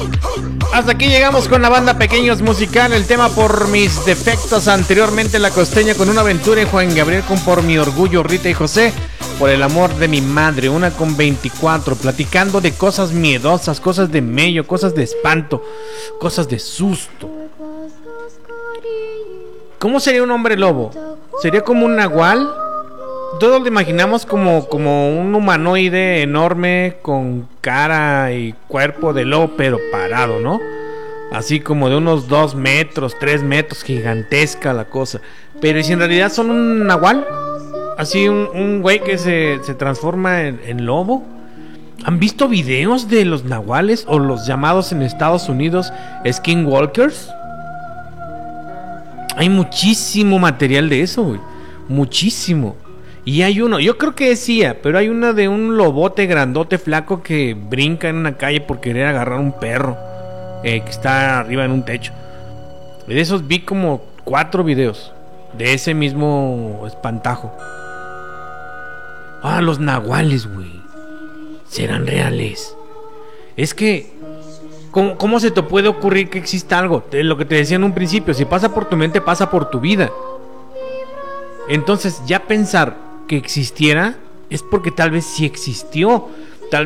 Hasta aquí llegamos con la banda Pequeños Musical. El tema Por Mis Defectos. Anteriormente La Costeña con Una Aventura. Y Juan Gabriel con Por Mi Orgullo. Rita y José Por el Amor de Mi Madre. 1:24. Platicando de cosas miedosas, cosas de mello, cosas de espanto, cosas de susto. ¿Cómo sería un hombre lobo? ¿Sería como un nahual? Todos lo imaginamos como un humanoide enorme con cara y cuerpo de lobo, pero parado, ¿no? Así como de unos 2 metros, 3 metros, gigantesca la cosa. Pero ¿y si en realidad son un nahual? Así un güey que se transforma en lobo. ¿Han visto videos de los nahuales o los llamados en Estados Unidos skinwalkers? Hay muchísimo material de eso, güey. Muchísimo. Y hay uno, yo creo que decía, pero hay una de un lobote grandote flaco que brinca en una calle por querer agarrar un perro que está arriba en un techo. De esos vi como 4 videos de ese mismo espantajo. Ah, los nahuales, güey. ¿Serán reales? Es que ¿cómo se te puede ocurrir que exista algo? Lo que te decía en un principio, si pasa por tu mente, pasa por tu vida. Entonces ya pensar que existiera es porque tal vez sí existió.